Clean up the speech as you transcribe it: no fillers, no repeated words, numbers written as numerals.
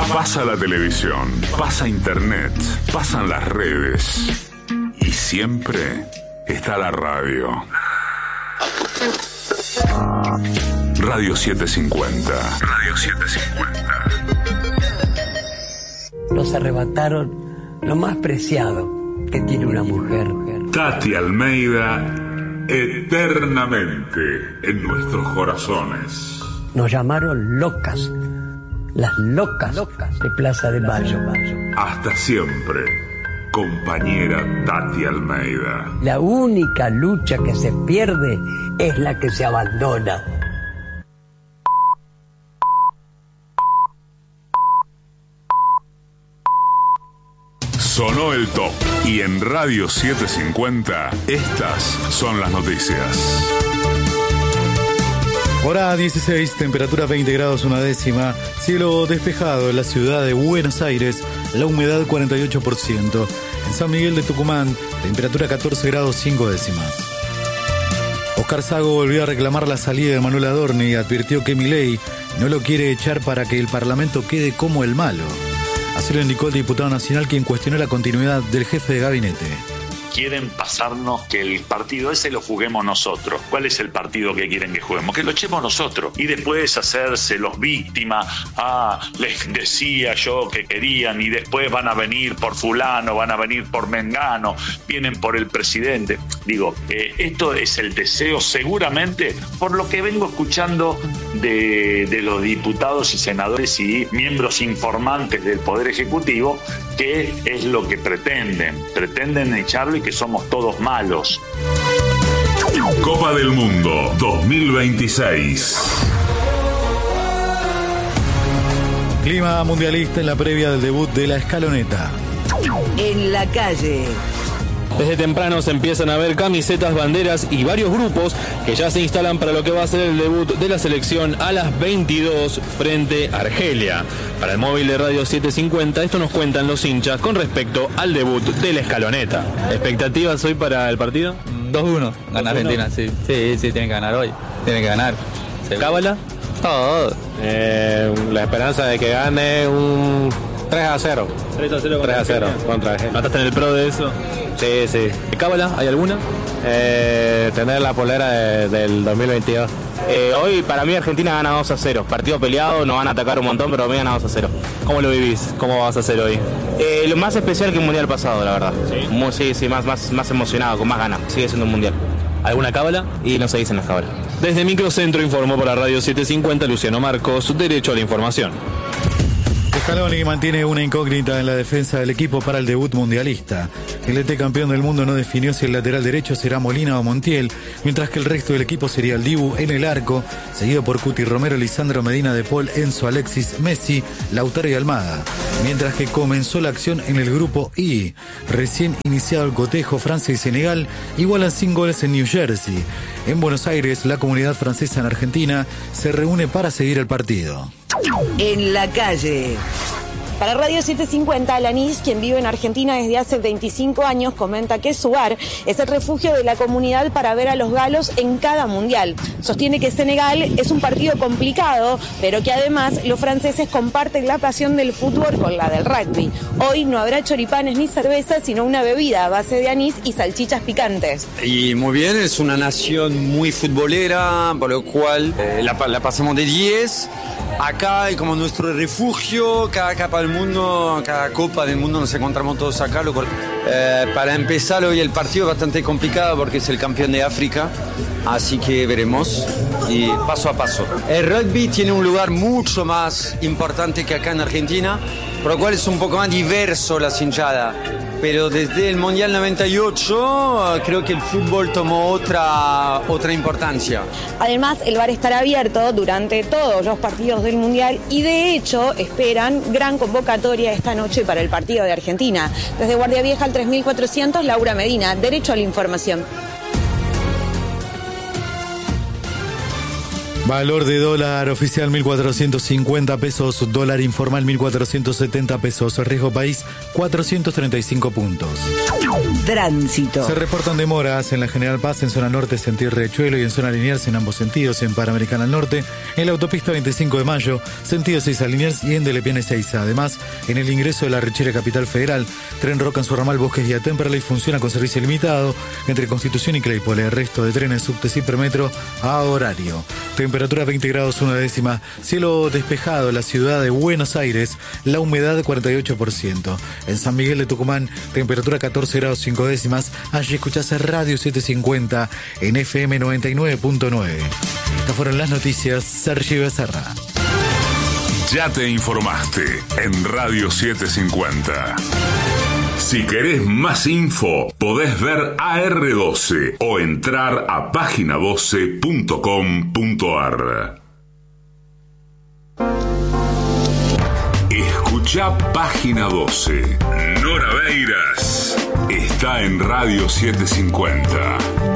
Pasa la televisión, pasa internet, pasan las redes y siempre está la radio. Radio 750. Radio 750. Nos arrebataron lo más preciado que tiene una mujer. Tati Almeida, eternamente en nuestros corazones. Nos llamaron locas, las locas de Plaza de Mayo. Hasta siempre, compañera Tati Almeida. La única lucha que se pierde es la que se abandona. Sonó el top y en Radio 750 estas son las noticias. Hora 16, temperatura 20 grados una décima, cielo despejado en la ciudad de Buenos Aires, la humedad 48%. En San Miguel de Tucumán, temperatura 14 grados 5 décimas. Oscar Sago volvió a reclamar la salida de Manuel Adorni y advirtió que Milei no lo quiere echar para que el Parlamento quede como el malo. Así lo indicó el diputado nacional, quien cuestionó la continuidad del jefe de gabinete. Quieren pasarnos que el partido ese lo juguemos nosotros. ¿Cuál es el partido que quieren que juguemos? Que lo echemos nosotros. Y después hacerse los víctimas. Les decía yo que querían y después van a venir por fulano, van a venir por mengano, vienen por el presidente. Digo, esto es el deseo seguramente, por lo que vengo escuchando de los diputados y senadores y miembros informantes del Poder Ejecutivo, que es lo que pretenden echarlo y que somos todos malos. Copa del Mundo 2026. Clima mundialista en la previa del debut de la Escaloneta. En la calle. Desde temprano se empiezan a ver camisetas, banderas y varios grupos que ya se instalan para lo que va a ser el debut de la selección a las 22 frente a Argelia. Para el móvil de Radio 750, esto nos cuentan los hinchas con respecto al debut de la Escaloneta. ¿Expectativas hoy para el partido? 2-1, gana Argentina, sí. Sí, tiene que ganar hoy. Tiene que ganar. ¿Cábala? Todo. La esperanza de que gane un 3-0. 3-0 contra Argentina. ¿Hasta en el pro de eso? Sí. ¿Cábala? ¿Hay alguna? Tener la polera del 2022. Hoy para mí Argentina gana 2-0. Partido peleado, nos van a atacar un montón, pero a mí gana 2-0. ¿Cómo lo vivís? ¿Cómo vas a hacer hoy? Lo más especial que el mundial pasado, la verdad. Sí, más emocionado, con más ganas. Sigue siendo un mundial. ¿Alguna cábala? Y no se dicen las cábalas. Desde Microcentro informó para Radio 750 Luciano Marcos, Derecho a la Información. Scaloni mantiene una incógnita en la defensa del equipo para el debut mundialista. El ET campeón del mundo no definió si el lateral derecho será Molina o Montiel, mientras que el resto del equipo sería el Dibu en el arco, seguido por Cuti Romero, Lisandro Medina, De Paul, Enzo, Alexis, Messi, Lautaro y Almada. Mientras que comenzó la acción en el grupo I. Recién iniciado el cotejo, Francia y Senegal igualan sin goles en New Jersey. En Buenos Aires, la comunidad francesa en Argentina se reúne para seguir el partido. En la calle. Para Radio 750, Alanis, quien vive en Argentina desde hace 25 años, comenta que su bar es el refugio de la comunidad para ver a los galos en cada mundial. Sostiene que Senegal es un partido complicado, pero que además los franceses comparten la pasión del fútbol con la del rugby. Hoy no habrá choripanes ni cerveza, sino una bebida a base de anís y salchichas picantes. Y muy bien, es una nación muy futbolera, por lo cual la pasamos de 10. Acá es como nuestro refugio, cada Copa del Mundo nos encontramos todos acá. Para empezar hoy el partido es bastante complicado porque es el campeón de África, así que veremos y paso a paso. El rugby tiene un lugar mucho más importante que acá en Argentina, por lo cual es un poco más diverso la hinchada. Pero desde el Mundial 98 creo que el fútbol tomó otra importancia. Además, el bar estará abierto durante todos los partidos del Mundial y de hecho esperan gran convocatoria esta noche para el partido de Argentina. Desde Guardia Vieja al 3400, Laura Medina, Derecho a la Información. Valor de dólar oficial 1.450 pesos, dólar informal 1.470 pesos, riesgo país 435 puntos. Tránsito. Se reportan demoras en la General Paz, en zona norte sentido Riachuelo y en zona Liniers en ambos sentidos, en Panamericana al norte, en la autopista 25 de Mayo, sentido 6 a Liniers y en Delepiane 6. Además, en el ingreso de la Richera Capital Federal, Tren Roca en su ramal Bosques y a Temperley funciona con servicio limitado entre Constitución y Claypole. El resto de trenes, subtes y premetro a horario. Temperatura 20 grados 1 décima, cielo despejado en la ciudad de Buenos Aires, la humedad 48%. En San Miguel de Tucumán, temperatura 14 grados 5 décimas. Allí escuchás Radio 750 en FM 99.9. Estas fueron las noticias. Sergio Becerra. Ya te informaste en Radio 750. Si querés más info, podés ver AR12 o entrar a página12.com.ar. Escucha Página 12. Nora Beiras está en Radio 750.